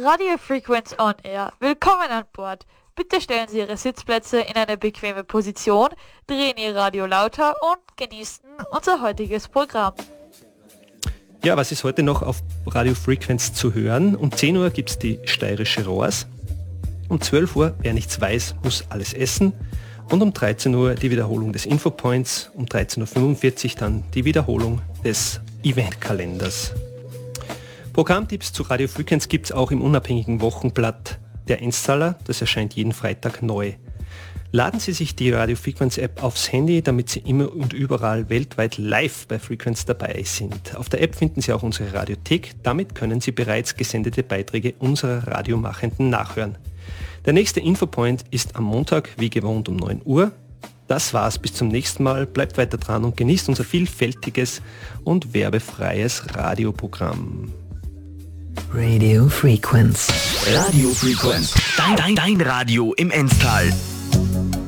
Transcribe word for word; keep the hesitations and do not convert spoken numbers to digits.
Radio Frequenz on Air. Willkommen an Bord. Bitte stellen Sie Ihre Sitzplätze in eine bequeme Position, drehen Ihr Radio lauter und genießen unser heutiges Programm. Ja, was ist heute noch auf Radio Frequenz zu hören? Um zehn Uhr gibt es die steirische Rohrs. Um zwölf Uhr, wer nichts weiß, muss alles essen. Und um dreizehn Uhr die Wiederholung des Infopoints. Um dreizehn Uhr fünfundvierzig dann die Wiederholung des Eventkalenders. Programmtipps zu Radio Frequenz gibt es auch im unabhängigen Wochenblatt Der Enszahler. Das erscheint jeden Freitag neu. Laden Sie sich die Radio Frequenz App aufs Handy, damit Sie immer und überall weltweit live bei Frequenz dabei sind. Auf der App finden Sie auch unsere Radiothek. Damit können Sie bereits gesendete Beiträge unserer Radiomachenden nachhören. Der nächste Infopoint ist am Montag, wie gewohnt, um neun Uhr. Das war's, bis zum nächsten Mal. Bleibt weiter dran und genießt unser vielfältiges und werbefreies Radioprogramm. Radio Frequenz. Radio Frequenz. Dein, dein, dein Radio im Enztal.